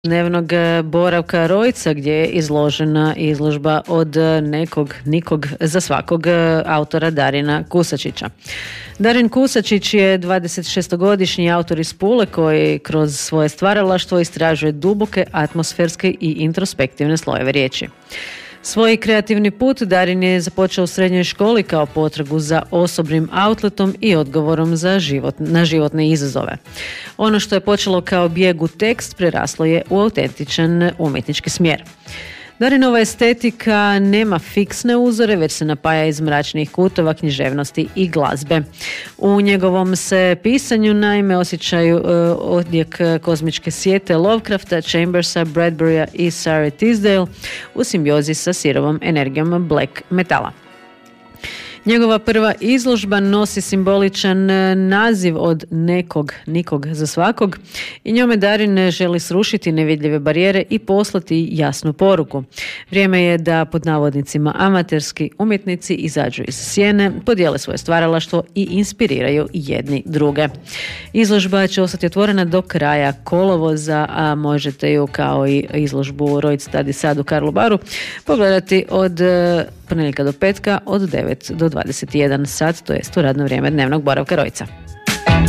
dnevnog boravka Rojca gdje je izložena izložba od nikog za svakog autora Darina Kusačića. Darin Kusačić je 26-godišnji autor iz Pule koji kroz svoje stvaralaštvo istražuje duboke, atmosferske i introspektivne slojeve riječi. Svoj kreativni put Darin je započeo u srednjoj školi kao potragu za osobnim outletom i odgovorom na životne izazove. Ono što je počelo kao bijeg u tekst preraslo je u autentičan umjetnički smjer. Darinova estetika nema fiksne uzore, već se napaja iz mračnih kutova, književnosti i glazbe. U njegovom se pisanju naime osjećaju odjek kozmičke sjete Lovecrafta, Chambersa, Bradburya i Sarah Tisdale u simbiozi sa sirovom energijom black metala. Njegova prva izložba nosi simboličan naziv od nikog za svakog i njome Darin želi srušiti nevidljive barijere i poslati jasnu poruku. Vrijeme je da pod navodnicima amaterski umjetnici izađu iz sjene, podijele svoje stvaralaštvo i inspiriraju jedni druge. Izložba će ostati otvorena do kraja kolovoza, a možete ju kao i izložbu Rojc Study Sad u Karlu Baru pogledati od ponedjeljka do petka od 9 do 21 sat, to jest u radno vrijeme dnevnog boravka Rojca.